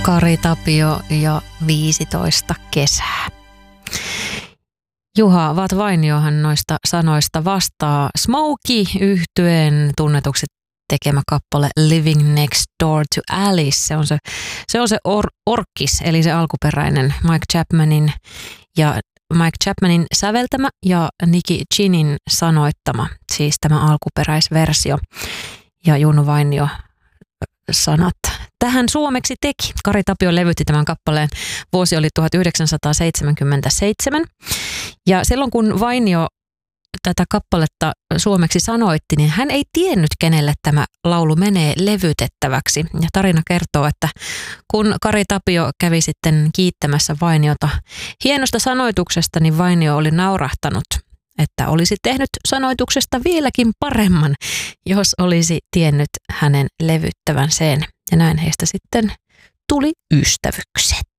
Kari Tapio ja 15 kesää. Juha Vainiohan noista sanoista vastaa. Smokey-yhtyeen tunnetuksi tekemä kappale Living Next Door to Alice. Se on se orkkis, eli se alkuperäinen Mike Chapmanin säveltämä ja Nicky Chinin sanoittama, siis tämä alkuperäisversio. Ja Juno Vainio sanat tähän suomeksi teki. Kari Tapio levytti tämän kappaleen. Vuosi oli 1977. Ja silloin kun Vainio tätä kappaletta suomeksi sanoitti, niin hän ei tiennyt, kenelle tämä laulu menee levytettäväksi. Ja tarina kertoo, että kun Kari Tapio kävi sitten kiittämässä Vainiota hienosta sanoituksesta, niin Vainio oli naurahtanut, että olisi tehnyt sanoituksesta vieläkin paremman, jos olisi tiennyt hänen levyttävän sen. Ja näin heistä sitten tuli ystävykset.